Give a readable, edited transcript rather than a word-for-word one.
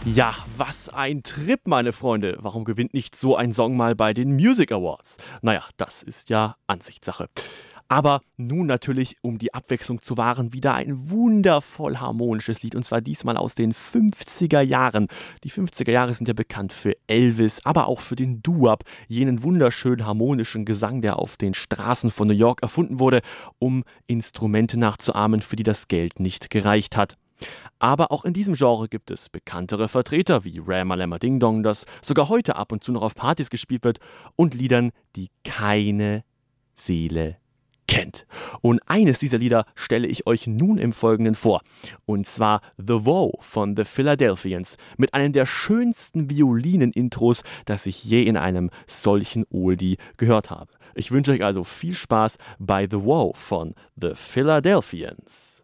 Ja, was ein Trip, meine Freunde. Warum gewinnt nicht so ein Song mal bei den Music Awards? Naja, das ist ja Ansichtssache. Aber nun natürlich, um die Abwechslung zu wahren, wieder ein wundervoll harmonisches Lied, und zwar diesmal aus den 50er Jahren. Die 50er Jahre sind ja bekannt für Elvis, aber auch für den Doo-Wop, jenen wunderschönen harmonischen Gesang, der auf den Straßen von New York erfunden wurde, um Instrumente nachzuahmen, für die das Geld nicht gereicht hat. Aber auch in diesem Genre gibt es bekanntere Vertreter wie Ram-a-Lamma Ding Dong, das sogar heute ab und zu noch auf Partys gespielt wird, und Liedern, die keine Seele kennt. Und eines dieser Lieder stelle ich euch nun im Folgenden vor. Und zwar The Woe von The Philadelphians mit einem der schönsten Violinen-Intros, das ich je in einem solchen Oldie gehört habe. Ich wünsche euch also viel Spaß bei The Woe von The Philadelphians.